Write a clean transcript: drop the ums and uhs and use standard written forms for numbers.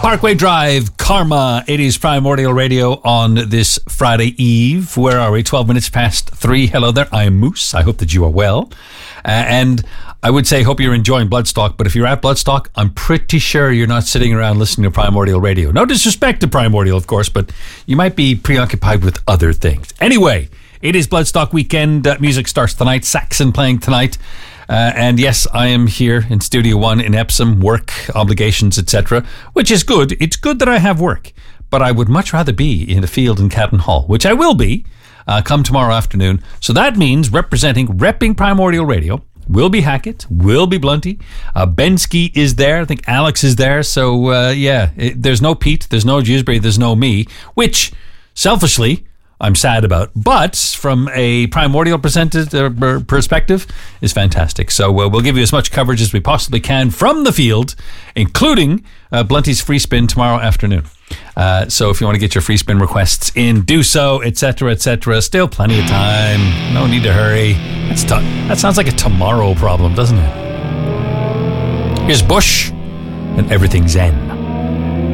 Parkway Drive, Karma. It is Primordial Radio on this Friday Eve. Where are we? 12 minutes past 3. Hello there. I'm Moose. I hope that you are well. And I would say, hope you're enjoying Bloodstock. But if you're at Bloodstock, I'm pretty sure you're not sitting around listening to Primordial Radio. No disrespect to Primordial, of course, but you might be preoccupied with other things. Anyway, it is Bloodstock weekend. Music starts tonight. Saxon playing tonight. And yes, I am here in Studio One in Epsom, work, obligations, etc., which is good. It's good that I have work, but I would much rather be in the field in Catton Hall, which I will be come tomorrow afternoon. So that means repping Primordial Radio will be Hackett, will be Blunty. Bensky is there. I think Alex is there. So there's no Pete, there's no Dewsbury, there's no me, which selfishly I'm sad about, but from a Primordial perspective is fantastic. So we'll give you as much coverage as we possibly can from the field, including Blunty's free spin tomorrow afternoon. So if you want to get your free spin requests in, do so, etc., etc. Still plenty of time. No need to hurry. That sounds like a tomorrow problem, doesn't it? Here's Bush and Everything Zen.